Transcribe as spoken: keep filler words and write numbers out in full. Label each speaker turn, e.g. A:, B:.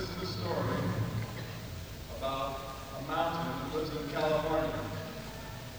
A: is the story about a mountain that lives in California.